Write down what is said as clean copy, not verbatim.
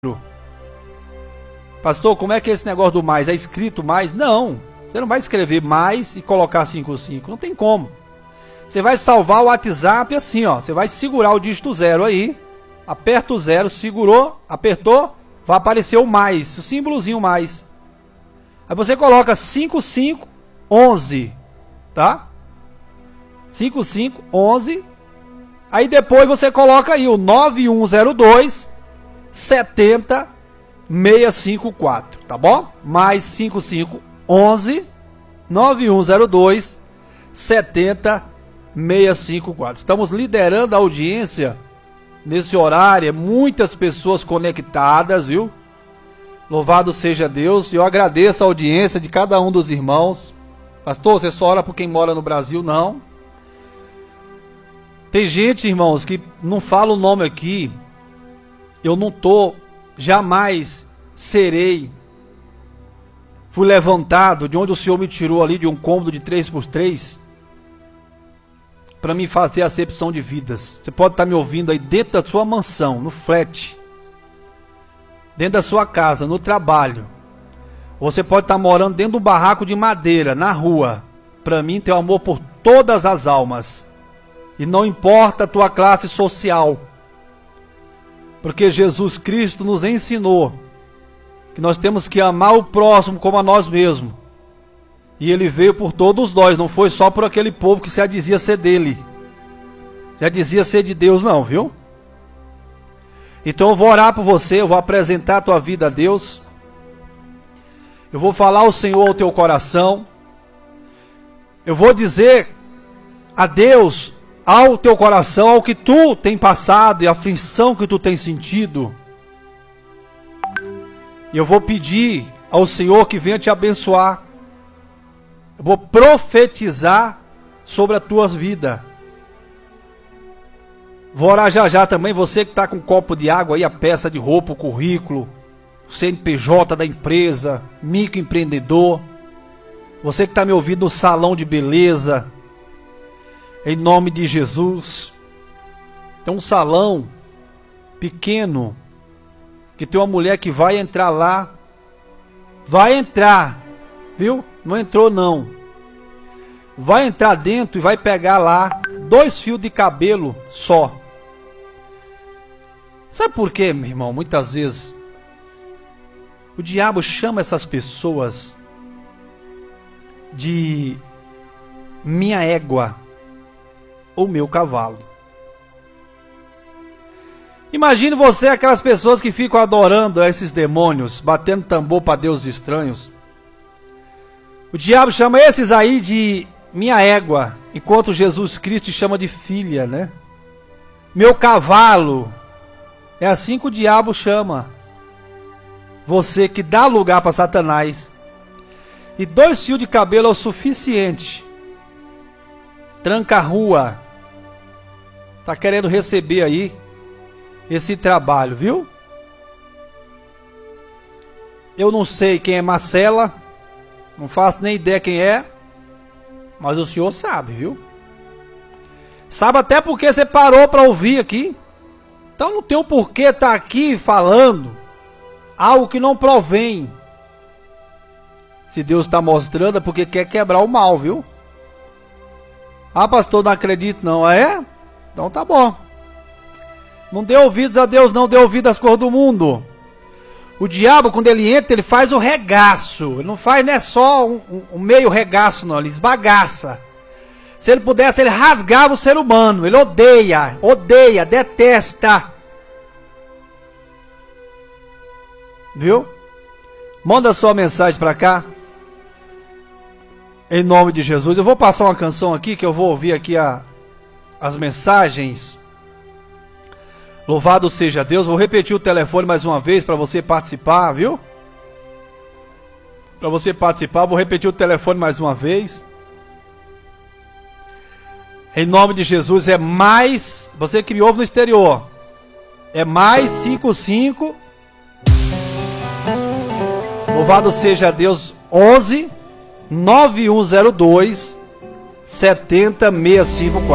Pastor, como é que é esse negócio do mais? É escrito mais? Não, você não vai escrever mais e colocar 55, não tem como. Você vai salvar o WhatsApp assim, ó. Você vai segurar o dígito 0 aí, aperta o 0, segurou, apertou, vai aparecer o mais, o símbolozinho mais. Aí você coloca 5511, tá? 5511. Aí depois você coloca aí o 9102 70654, tá bom? Mais 5511 9102 70654. Estamos liderando a audiência nesse horário, muitas pessoas conectadas, viu? Louvado seja Deus. Eu agradeço a audiência de cada um dos irmãos. Pastor, você só ora por quem mora no Brasil? Não. Tem gente, irmãos, que não fala o nome aqui. Eu não tô, jamais serei. Fui levantado de onde o Senhor me tirou ali, de um cômodo de 3x3, para me fazer acepção de vidas. Você pode estar me ouvindo aí dentro da sua mansão, no flat, dentro da sua casa, no trabalho. Você pode estar morando dentro de um barraco de madeira, na rua. Para mim, tenho amor por todas as almas. E não importa a tua classe social. Porque Jesus Cristo nos ensinou que nós temos que amar o próximo como a nós mesmos. E Ele veio por todos nós, não foi só por aquele povo que já dizia ser dele. Já dizia ser de Deus não, viu? Então eu vou orar por você, eu vou apresentar a tua vida a Deus. Eu vou falar ao Senhor ao teu coração. Eu vou dizer a Deus ao teu coração, ao que tu tem passado e a aflição que tu tem sentido. E eu vou pedir ao Senhor que venha te abençoar. Eu vou profetizar sobre a tua vida. Vou orar já já também, você que está com um copo de água aí, a peça de roupa, o currículo, CNPJ da empresa, microempreendedor. Você que está me ouvindo no salão de beleza, em nome de Jesus. Tem um salão pequeno, que tem uma mulher que vai entrar lá. Vai entrar, viu? Não entrou não. Vai entrar dentro e vai pegar lá 2 fios de cabelo só. Sabe por quê, meu irmão? Muitas vezes o diabo chama essas pessoas de minha égua ou meu cavalo. Imagine você aquelas pessoas que ficam adorando esses demônios, batendo tambor para deuses estranhos. O diabo chama esses aí de minha égua, enquanto Jesus Cristo chama de filha, né? Meu cavalo. É assim que o diabo chama você, que dá lugar para Satanás. E 2 fios de cabelo é o suficiente. Tranca a rua. Tá querendo receber aí esse trabalho, viu? Eu não sei quem é Marcela. Não faço nem ideia quem é. Mas o senhor sabe, viu? Sabe até porque você parou para ouvir aqui. Então não tem um porquê estar aqui falando algo que não provém. Se Deus está mostrando é porque quer quebrar o mal, viu? Ah, pastor, não acredito não. Ah, é? Então tá bom. Não dê ouvidos a Deus, não dê ouvido às coisas do mundo. O diabo, quando ele entra, ele faz o regaço. Ele não faz, não é só um meio regaço, não. Ele esbagaça. Se ele pudesse, ele rasgava o ser humano. Ele odeia, detesta. Viu? Manda sua mensagem para cá. Em nome de Jesus. Eu vou passar uma canção aqui, que eu vou ouvir aqui as mensagens. Louvado seja Deus. Vou repetir o telefone mais uma vez para você participar, viu? Para você participar, vou repetir o telefone mais uma vez. Em nome de Jesus, é mais... Você que me ouve no exterior. É mais 55. Louvado seja Deus. 11 9102 70654.